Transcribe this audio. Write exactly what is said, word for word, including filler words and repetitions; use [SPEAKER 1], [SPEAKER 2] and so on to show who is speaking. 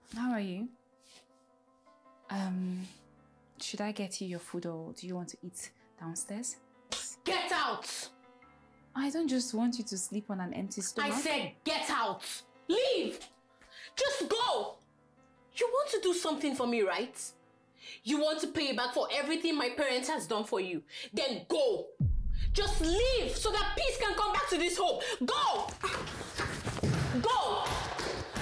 [SPEAKER 1] How are you? Um, should I get you your food or do you want to eat downstairs?
[SPEAKER 2] Get out!
[SPEAKER 1] I don't just want you to sleep on an empty stomach.
[SPEAKER 2] I said get out! Leave! Just go! You want to do something for me, right? You want to pay back for everything my parents has done for you. Then go! Just leave so that peace can come back to this home. Go! Go!